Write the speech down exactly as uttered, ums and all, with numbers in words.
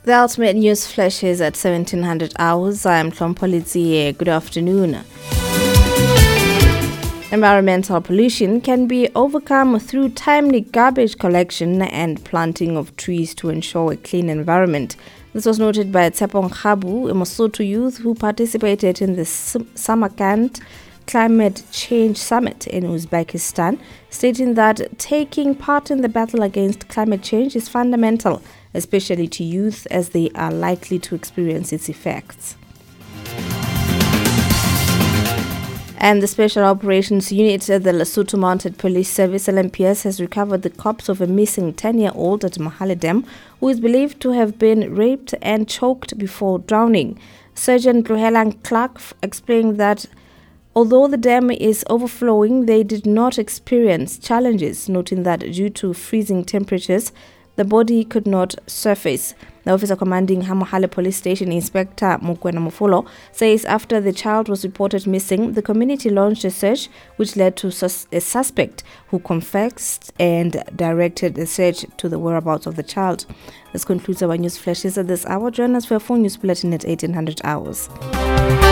The ultimate news flashes at seventeen hundred hours. I am Klompolitsi. Good afternoon. Environmental pollution can be overcome through timely garbage collection and planting of trees to ensure a clean environment. This was noted by Tsepong Khabu, a Mosotho youth who participated in the Samarkand Climate Change Summit in Uzbekistan, stating that taking part in the battle against climate change is fundamental, especially to youth as they are likely to experience its effects. And the Special Operations Unit at the Lesotho Mounted Police Service, L M P S, has recovered the corpse of a missing ten-year-old at Mahale Dam, who is believed to have been raped and choked before drowning. Sergeant Tlohelang Clark explained that although the dam is overflowing, they did not experience challenges, noting that due to freezing temperatures, the body could not surface. The officer commanding Hamahale Police Station, Inspector Mukwena Mufolo, says after the child was reported missing, the community launched a search which led to sus- a suspect who confessed and directed the search to the whereabouts of the child. This concludes our news flashes at this hour. Join us for a full news bulletin at eighteen hundred hours.